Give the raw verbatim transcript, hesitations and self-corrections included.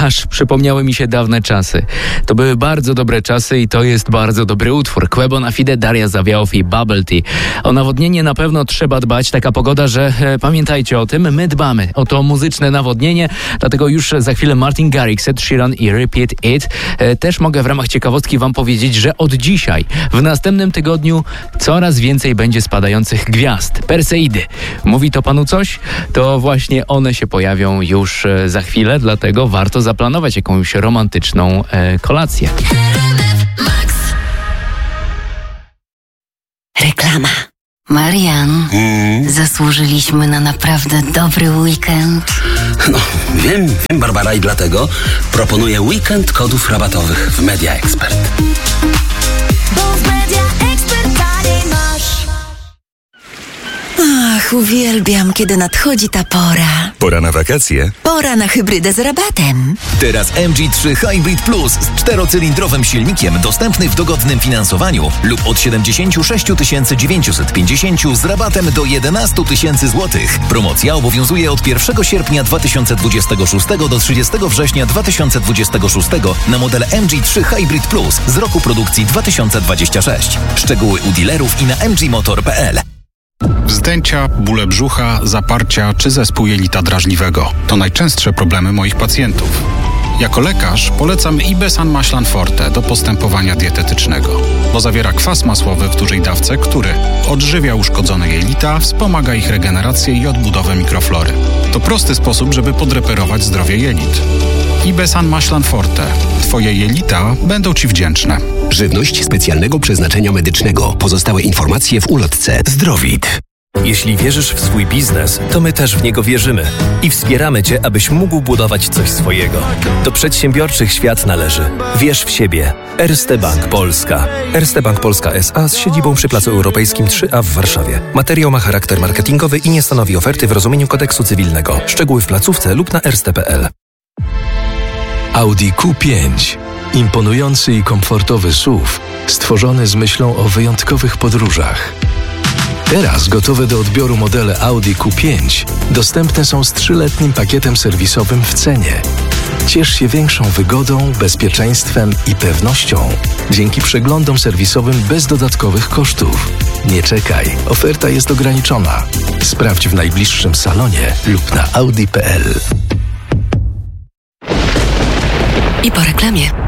Aż przypomniały mi się dawne czasy. To były bardzo dobre czasy i to jest bardzo dobry utwór. Quebo na Fide, Daria Zawiałow i Bubble Tea. O nawodnienie na pewno trzeba dbać. Taka pogoda, że e, pamiętajcie o tym. My dbamy o to muzyczne nawodnienie, dlatego już za chwilę Martin Garrix, Ed Sheeran i Repeat It. E, też mogę w ramach ciekawostki wam powiedzieć, że od dzisiaj, w następnym tygodniu coraz więcej będzie spadających gwiazd. Perseidy. Mówi to panu coś? To właśnie one się pojawią już e, za chwilę, dlatego warto zaplanować jakąś romantyczną e, kolację. Reklama. Marian, Mm. zasłużyliśmy na naprawdę dobry weekend. No, wiem, wiem, Barbara, i dlatego proponuję weekend kodów rabatowych w Media Expert. Bo w Media Expert taniej masz. Ach, uwielbiam, kiedy nadchodzi ta pora. Pora na wakacje? Pora na hybrydę z rabatem. Teraz M G trzy Hybrid Plus z czterocylindrowym silnikiem dostępny w dogodnym finansowaniu lub od siedemdziesiąt sześć tysięcy dziewięćset pięćdziesiąt z rabatem do jedenaście tysięcy złotych. Promocja obowiązuje od pierwszego sierpnia dwa tysiące dwudziestego szóstego do trzydziestego września dwa tysiące dwudziestego szóstego na model M G trzy Hybrid Plus z roku produkcji dwa tysiące dwudziestego szóstego. Szczegóły u dealerów i na m g motor kropka p l. Wzdęcia, bóle brzucha, zaparcia czy zespół jelita drażliwego to najczęstsze problemy moich pacjentów. Jako lekarz polecam Ibesan Maślan Forte do postępowania dietetycznego, bo zawiera kwas masłowy w dużej dawce, który odżywia uszkodzone jelita, wspomaga ich regenerację i odbudowę mikroflory. To prosty sposób, żeby podreperować zdrowie jelit. Ibesan Maślan Forte. Twoje jelita będą Ci wdzięczne. Żywność specjalnego przeznaczenia medycznego. Pozostałe informacje w ulotce. Zdrowit. Jeśli wierzysz w swój biznes, to my też w niego wierzymy i wspieramy Cię, abyś mógł budować coś swojego. Do przedsiębiorczych świat należy. Wierz w siebie. Erste Bank Polska. Erste Bank Polska S A z siedzibą przy Placu Europejskim trzy A w Warszawie. Materiał ma charakter marketingowy i nie stanowi oferty w rozumieniu kodeksu cywilnego. Szczegóły w placówce lub na erste kropka p l. Audi Q pięć. Imponujący i komfortowy S U V, stworzony z myślą o wyjątkowych podróżach. Teraz gotowe do odbioru modele Audi Q pięć dostępne są z trzyletnim pakietem serwisowym w cenie. Ciesz się większą wygodą, bezpieczeństwem i pewnością dzięki przeglądom serwisowym bez dodatkowych kosztów. Nie czekaj, oferta jest ograniczona. Sprawdź w najbliższym salonie lub na audi kropka p l. I po reklamie.